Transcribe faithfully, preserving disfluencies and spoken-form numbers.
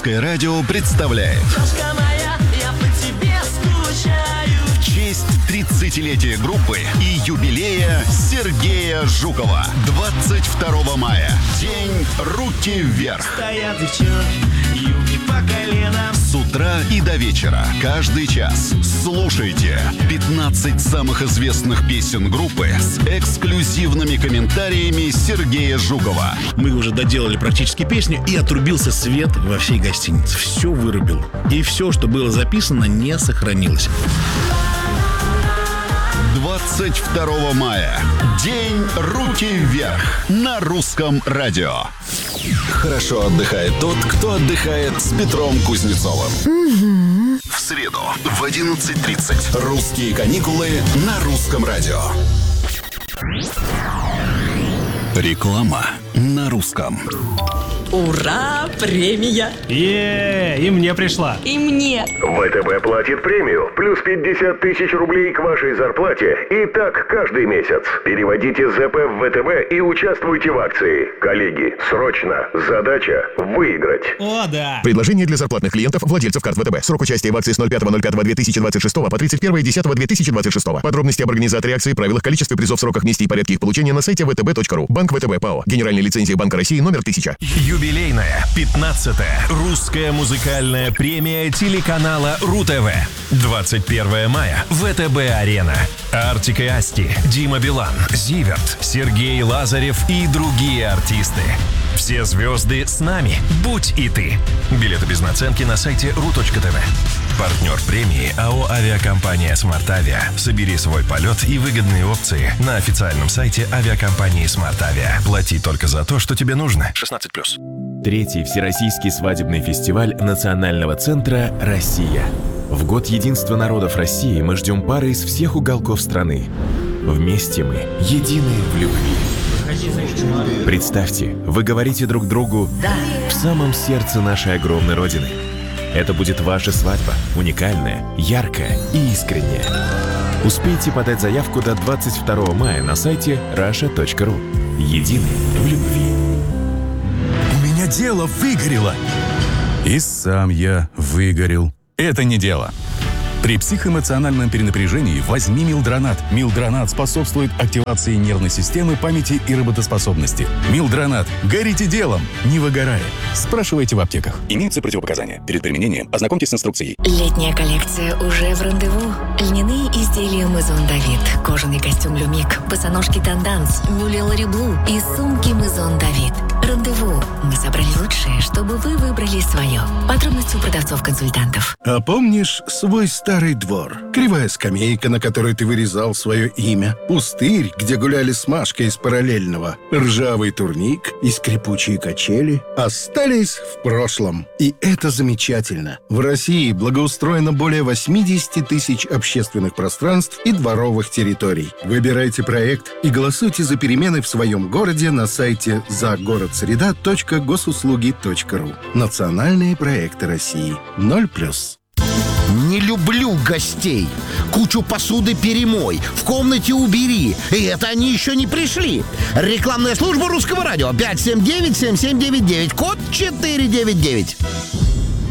Русское радио представляет в честь тридцатилетия группы и юбилея Сергея Жукова. двадцать второго мая. День «Руки вверх». Стоят девчонки, юбки по колено. С утра и до вечера. Каждый час. Слушайте пятнадцать самых известных песен группы с эксклюзивными комментариями Сергея Жукова. Мы уже доделали практически песню, и отрубился свет во всей гостинице. Все вырубил. И все, что было записано, не сохранилось. двадцать второго мая. День «Руки вверх» на Русском радио. Хорошо отдыхает тот, кто отдыхает с Петром Кузнецовым. Угу. В среду в одиннадцать тридцать. Русские каникулы на Русском радио. Реклама на русском. Ура! Премия! Е, и мне пришла. И мне! ВТБ платит премию. Плюс пятьдесят тысяч рублей к вашей зарплате. И так каждый месяц. Переводите ЗП в ВТБ и участвуйте в акции. Коллеги, срочно. Задача выиграть. О, да! Предложение для зарплатных клиентов, владельцев карт ВТБ. Срок участия в акции с ноль пятого ноль пятого две тысячи двадцать шестого по тридцать первое десятого две тысячи двадцать шестого. Подробности об организации акции, правилах, количестве призов, сроках, месте и порядке их получения на сайте вэ тэ бэ точка ру. Банк ВТБ ПАО. Генеральная лицензия Банка России номер тысяча. Юбилейная пятнадцатая русская музыкальная премия телеканала РУ-ТВ. двадцать первого мая. ВТБ-арена. Артик и Асти, Дима Билан, Зиверт, Сергей Лазарев и другие артисты. Все звезды с нами. Будь и ты. Билеты без наценки на сайте ру точка тэ вэ. Партнер премии АО «Авиакомпания Смарт-Авиа». Собери свой полет и выгодные опции на официальном сайте авиакомпании «Смарт-Авиа». Плати только за то, что тебе нужно. шестнадцать плюс. Третий Всероссийский свадебный фестиваль Национального центра «Россия». В год единства народов России мы ждем пары из всех уголков страны. Вместе мы едины в любви. Представьте, вы говорите друг другу «да» в самом сердце нашей огромной Родины. Это будет ваша свадьба, уникальная, яркая и искренняя. Успейте подать заявку до двадцать второго мая на сайте раша точка ру. Едины в любви. У меня дело выгорело. И сам я выгорел. Это не дело. При психоэмоциональном перенапряжении возьми Милдронат. Милдронат способствует активации нервной системы, памяти и работоспособности. Милдронат. Горите делом, не выгорая. Спрашивайте в аптеках. Имеются противопоказания. Перед применением ознакомьтесь с инструкцией. Летняя коллекция уже в рандеву. Льняные изделия Мезон Давид, кожаный костюм Люмик, босоножки Танданс, мюли Лори Блу и сумки Мезон Давид. Рандеву. Мы собрали лучшее, чтобы вы выбрали свое. Подробности у продавцов-консультантов. А помнишь свой старый двор? Кривая скамейка, на которой ты вырезал свое имя. Пустырь, где гуляли с Машкой из параллельного. Ржавый турник и скрипучие качели остались в прошлом. И это замечательно. В России благоустроено более восемьдесят тысяч общественных пространств и дворовых территорий. Выбирайте проект и голосуйте за перемены в своем городе на сайте загородсреда точка госуслуги точка ру. Национальные проекты России. ноль плюс. Не люблю гостей. Кучу посуды перемой, в комнате убери. И это они еще не пришли. Рекламная служба Русского радио. пять семь девять семь семь девять девять. Код четыре девять девять.